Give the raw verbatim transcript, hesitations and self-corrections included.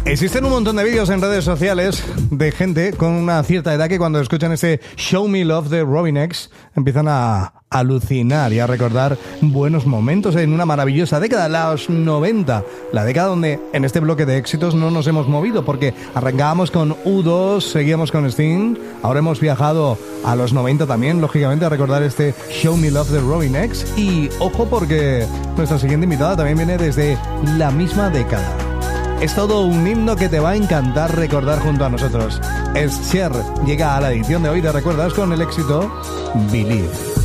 Existen un montón de vídeos en redes sociales de gente con una cierta edad que cuando escuchan ese Show Me Love de Robin X empiezan a alucinar y a recordar buenos momentos en una maravillosa década, los noventa, la década donde en este bloque de éxitos no nos hemos movido porque arrancábamos con U dos, seguíamos con Sting, ahora hemos viajado a los noventa también, lógicamente, a recordar este Show Me Love de Robin X. Y ojo porque nuestra siguiente invitada también viene desde la misma década. Es todo un himno que te va a encantar recordar junto a nosotros. Es Cher, llega a la edición de hoy de Recuerdas con el éxito Believe.